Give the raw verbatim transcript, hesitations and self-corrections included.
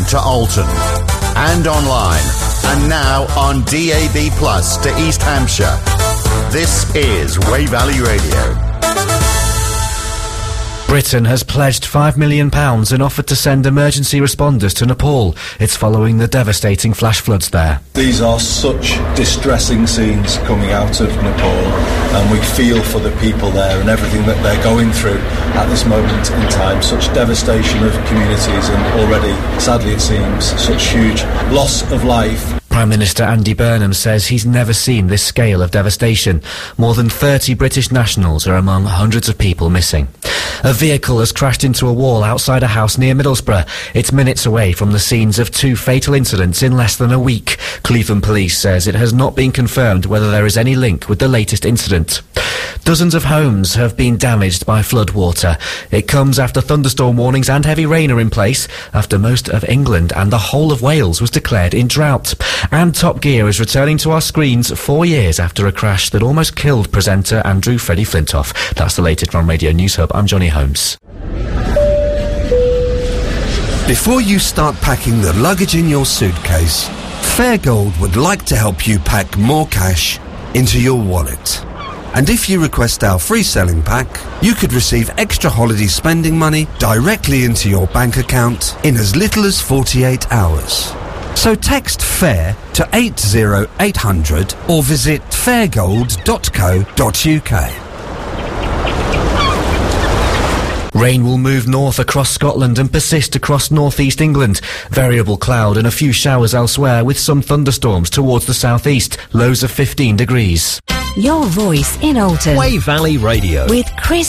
to Alton. And online. And now on D A B Plus to East Hampshire. This is Wey Valley Radio. Britain has pledged five million pounds and offered to send emergency responders to Nepal. It's following the devastating flash floods there. These are such distressing scenes coming out of Nepal, and we feel for the people there and everything that they're going through at this moment in time. Such devastation of communities and already, sadly it seems, such huge loss of life. Prime Minister Andy Burnham says he's never seen this scale of devastation. More than thirty British nationals are among hundreds of people missing. A vehicle has crashed into a wall outside a house near Middlesbrough. It's minutes away from the scenes of two fatal incidents in less than a week. Cleveland Police says it has not been confirmed whether there is any link with the latest incident. Dozens of homes have been damaged by flood water. It comes after thunderstorm warnings and heavy rain are in place, after most of England and the whole of Wales was declared in drought. And Top Gear is returning to our screens four years after a crash that almost killed presenter Andrew Freddie Flintoff. That's the latest from Radio News Hub. I'm Johnny Holmes. Before you start packing the luggage in your suitcase, Fairgold would like to help you pack more cash into your wallet. And if you request our free selling pack, you could receive extra holiday spending money directly into your bank account in as little as forty-eight hours. So text FAIR to eight zero eight hundred or visit fairgold dot co dot uk. Rain will move north across Scotland and persist across northeast England. Variable cloud and a few showers elsewhere with some thunderstorms towards the southeast. Lows of fifteen degrees. Your voice in Alton. Wey Valley Radio. With Chris